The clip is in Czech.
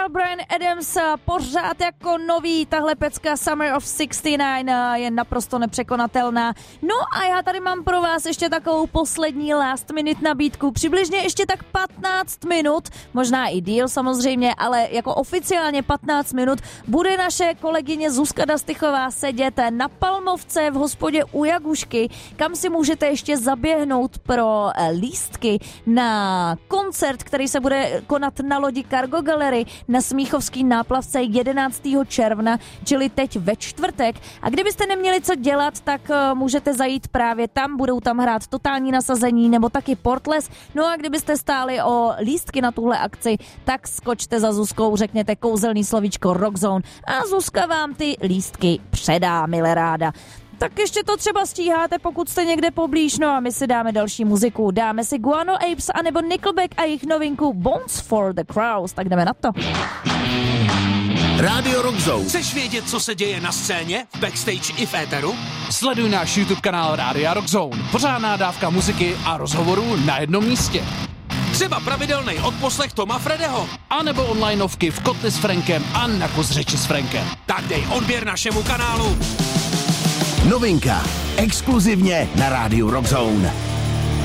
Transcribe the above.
vydal Bryan Adams pořád jako nový. Tahle pecka Summer of 69 je naprosto nepřekonatelná. No a já tady mám pro vás ještě takovou poslední last minute nabídku. Přibližně ještě tak 15 minut, možná i díl samozřejmě, ale jako oficiálně 15 minut bude naše kolegyně Zuzka Dastychová sedět na Palmovce v hospodě u Jagušky, kam si můžete ještě zaběhnout pro lístky na koncert, který se bude konat na lodi Cargo Gallery na Smíchovský náplavce 11. června, čili teď ve čtvrtek. A kdybyste neměli co dělat, tak můžete zajít právě tam, budou tam hrát Totální nasazení nebo taky Portless. No a kdybyste stáli o lístky na tuhle akci, tak skočte za Zuzkou, řekněte kouzelný slovíčko Rockzone a Zuzka vám ty lístky předá, milé ráda. Tak ještě to třeba stíháte, pokud jste někde poblíž, no a my si dáme další muziku. Dáme si Guano Apes anebo Nickelback a jejich novinku Bones for the Crows, tak jdeme na to. Rádio Rockzone. Chceš vědět, co se děje na scéně, v backstage i v éteru? Sleduj náš YouTube kanál Rádia Rockzone. Pořádná dávka muziky a rozhovorů na jednom místě. Třeba pravidelný odposlech Toma Fredeho. A nebo onlineovky v Kotli s Frankem a na kus řeči s Frankem. Tak dej odběr našemu kanálu. Novinka. Exkluzivně na Rádiu Rockzone.